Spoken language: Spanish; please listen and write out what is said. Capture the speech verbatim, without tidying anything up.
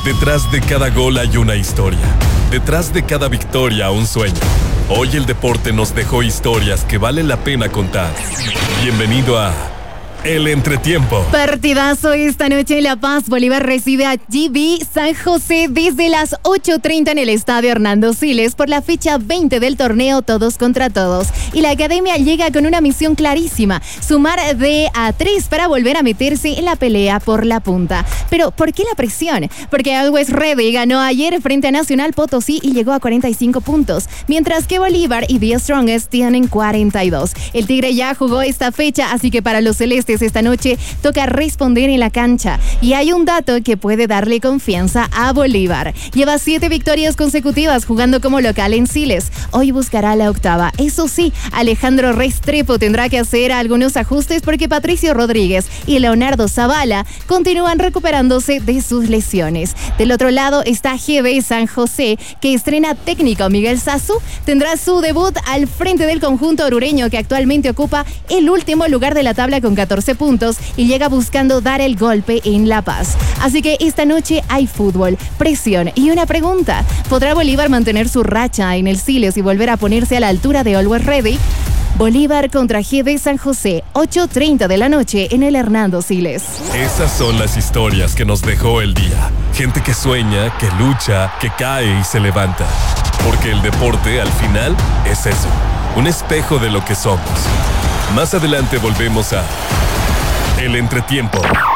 Detrás de cada gol hay una historia. Detrás de cada victoria, un sueño. Hoy el deporte nos dejó historias que vale la pena contar. Bienvenido a El Entretiempo. Partidazo esta noche en La Paz. Bolívar recibe a G B San José desde las ocho treinta en el Estadio Hernando Siles por la fecha veinte del torneo Todos contra Todos. Y la academia llega con una misión clarísima: sumar de a tres para volver a meterse en la pelea por la punta. Pero ¿por qué la presión? Porque Always Ready ganó ayer frente a Nacional Potosí y llegó a cuarenta y cinco puntos, mientras que Bolívar y The Strongest tienen cuarenta y dos. El Tigre ya jugó esta fecha, así que para los celestes esta noche toca responder en la cancha. Y hay un dato que puede darle confianza a Bolívar. Lleva siete victorias consecutivas jugando como local en Siles. Hoy buscará la octava. Eso sí, Alejandro Restrepo tendrá que hacer algunos ajustes porque Patricio Rodríguez y Leonardo Zavala continúan recuperándose de sus lesiones. Del otro lado está G B San José, que estrena técnico Miguel Sazú. Tendrá su debut al frente del conjunto orureño, que actualmente ocupa el último lugar de la tabla con catorce puntos y llega buscando dar el golpe en La Paz. Así que esta noche hay fútbol, presión y una pregunta: ¿podrá Bolívar mantener su racha en el Siles y volver a ponerse a la altura de Always Ready? Bolívar contra G B San José, ocho treinta de la noche en el Hernando Siles. Esas son las historias que nos dejó el día. Gente que sueña, que lucha, que cae y se levanta. Porque el deporte, al final, es eso: un espejo de lo que somos. Más adelante volvemos a El Entretiempo.